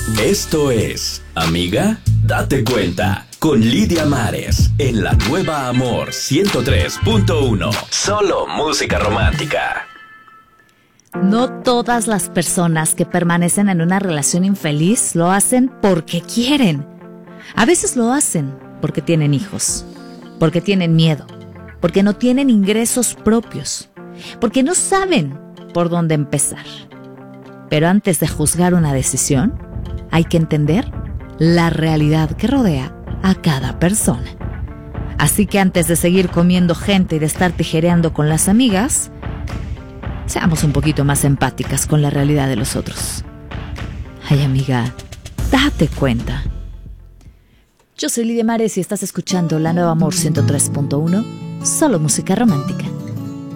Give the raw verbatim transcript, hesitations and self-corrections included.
Esto es Amiga, date cuenta, con Lidia Mares, en la nueva Amor ciento tres punto uno. Solo música romántica. No todas las personas que permanecen en una relación infeliz lo hacen porque quieren. A veces lo hacen porque tienen hijos, porque tienen miedo, porque no tienen ingresos propios, porque no saben por dónde empezar. Pero antes de juzgar una decisión, hay que entender la realidad que rodea a cada persona. Así que antes de seguir comiendo gente y de estar tijereando con las amigas, seamos un poquito más empáticas con la realidad de los otros. Ay, amiga, date cuenta. Yo soy Lidia Mares y estás escuchando La Nueva Amor ciento tres punto uno, solo música romántica.